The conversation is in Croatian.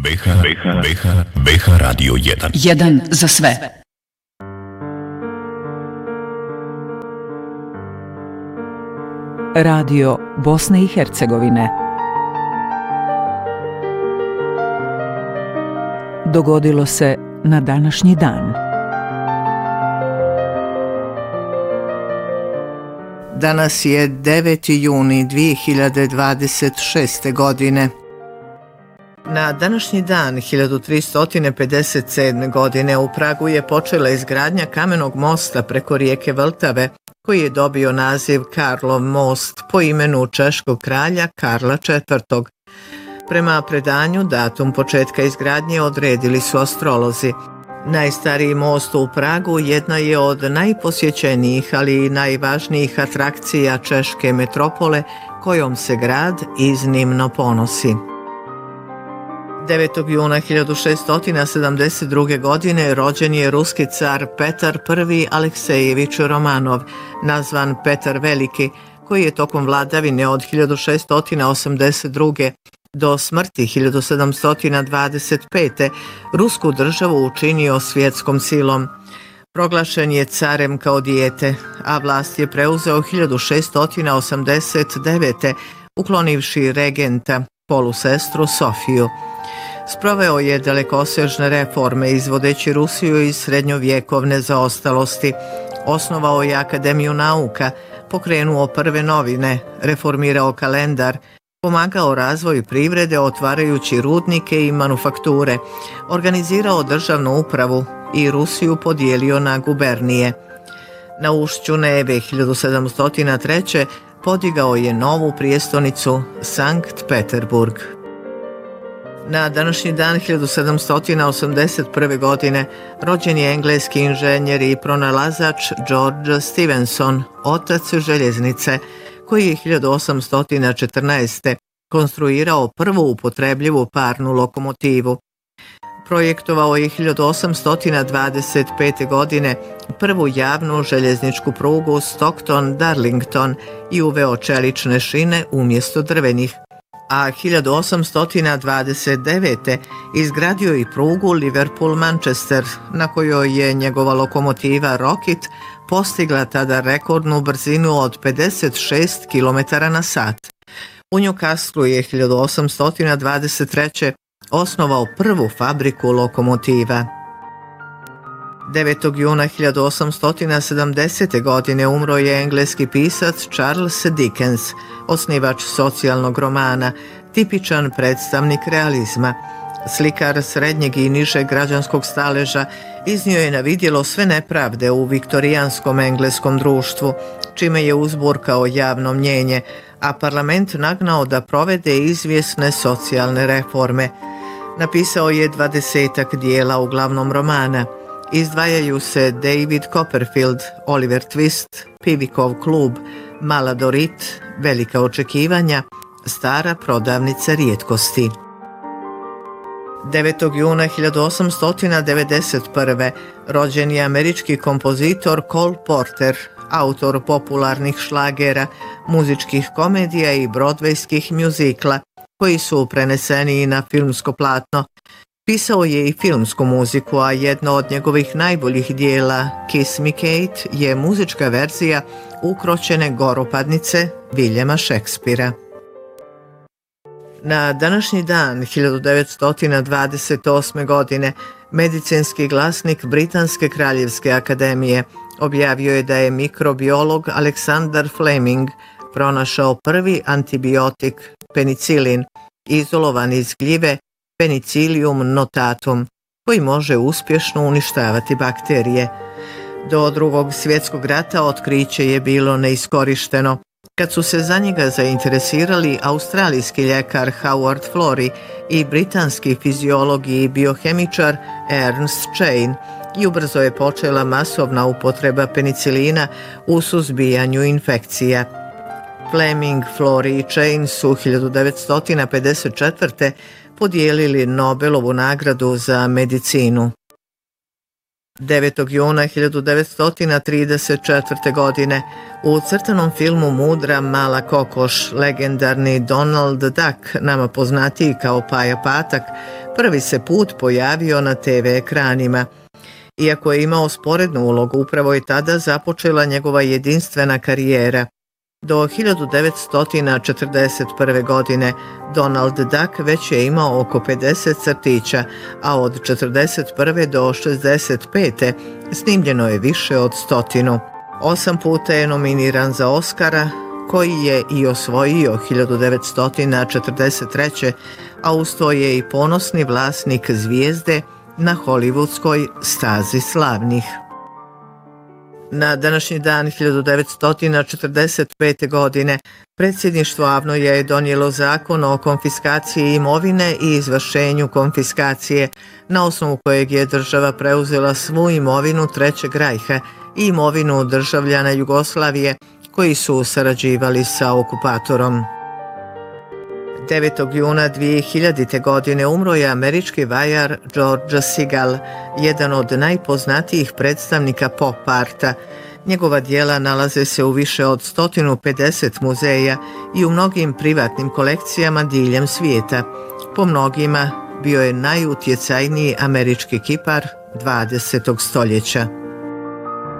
BH Radio 1. 1 za sve. Radio Bosne i Hercegovine. Dogodilo se na današnji dan. Danas je 9. juni 2026. godine. Na današnji dan 1357. godine u Pragu je počela izgradnja kamenog mosta preko rijeke Vltave, koji je dobio naziv Karlov most po imenu češkog kralja Karla IV. Prema predanju, datum početka izgradnje odredili su astrolozi. Najstariji most u Pragu jedna je od najposjećenijih, ali i najvažnijih atrakcija češke metropole, kojom se grad iznimno ponosi. 9. juna 1672. godine rođen je ruski car Petar I. Aleksejević Romanov, nazvan Petar Veliki, koji je tokom vladavine od 1682. do smrti 1725. Rusku državu učinio svjetskom silom. Proglašen je carem kao dijete, a vlast je preuzeo 1689. uklonivši regenta, polusestru Sofiju. Sproveo je dalekosežne reforme izvodeći Rusiju iz srednjovjekovne zaostalosti. Osnovao je Akademiju nauka, pokrenuo prve novine, reformirao kalendar, pomagao razvoju privrede otvarajući rudnike i manufakture, organizirao državnu upravu i Rusiju podijelio na gubernije. Na ušću Neve 1703. podigao je novu prijestolnicu Sankt Peterburg. Na današnji dan 1781. godine rođen je engleski inženjer i pronalazač George Stephenson, otac željeznice, koji je 1814. konstruirao prvu upotrebljivu parnu lokomotivu. Projektovao je 1825. godine prvu javnu željezničku prugu Stockton-Darlington i uveo čelične šine umjesto drvenih, a 1829. izgradio i prugu Liverpool-Manchester, na kojoj je njegova lokomotiva Rocket postigla tada rekordnu brzinu od 56 km/h. U Newcastlu je 1823. osnovao prvu fabriku lokomotiva. 9. juna 1870. godine umro je engleski pisac Charles Dickens, osnivač socijalnog romana, tipičan predstavnik realizma. Slikar srednjeg i nižeg građanskog staleža iznio je na vidjelo sve nepravde u viktorijanskom engleskom društvu, čime je uzburkao javno mnjenje, a parlament nagnao da provede izvjesne socijalne reforme. Napisao je 20-ak dijela uglavnom romana. Izdvajaju se David Copperfield, Oliver Twist, Pivikov klub, Mala Dorit, Velika očekivanja, Stara prodavnica rijetkosti. 9. juna 1891. rođen je američki kompozitor Cole Porter, autor popularnih šlagera, muzičkih komedija i broadwayskih mjuzikla, koji su preneseni i na filmsko platno. Pisao je i filmsku muziku, a jedno od njegovih najboljih dijela, Kiss Me Kate, je muzička verzija ukroćene Goropadnice Viljema Šekspira. Na današnji dan 1928. godine medicinski glasnik Britanske kraljevske akademije objavio je da je mikrobiolog Alexander Fleming pronašao prvi antibiotik, penicilin, izolovan iz gljive Penicillium notatum, koji može uspješno uništavati bakterije. Do Drugog svjetskog rata otkriće je bilo neiskorišteno, kad su se za njega zainteresirali australijski ljekar Howard Florey i britanski fiziolog i biohemičar Ernst Chain, i ubrzo je počela masovna upotreba penicilina u suzbijanju infekcija. Fleming, Florey i Chain su 1954. podijelili Nobelovu nagradu za medicinu. 9. juna 1934. godine u crtanom filmu Mudra mala kokoš legendarni Donald Duck, nama poznatiji kao Paja Patak, prvi se put pojavio na TV ekranima. Iako je imao sporednu ulogu, upravo je tada započela njegova jedinstvena karijera. Do 1941. godine Donald Duck već je imao oko 50 crtića, a od 1941. do 1965. snimljeno je više od 100. 8 puta je nominiran za Oscara, koji je i osvojio 1943. a uz to je i ponosni vlasnik zvijezde na hollywoodskoj stazi slavnih. Na današnji dan 1945. godine predsjedništvo AVNOJ-a je donijelo zakon o konfiskaciji imovine i izvršenju konfiskacije, na osnovu kojeg je država preuzela svu imovinu Trećeg rajha i imovinu državljana Jugoslavije koji su sarađivali sa okupatorom. 9. juna 2000. godine umro je američki vajar George Segal, jedan od najpoznatijih predstavnika pop arta. Njegova djela nalaze se u više od 150 muzeja i u mnogim privatnim kolekcijama diljem svijeta. Po mnogima bio je najutjecajniji američki kipar 20. stoljeća.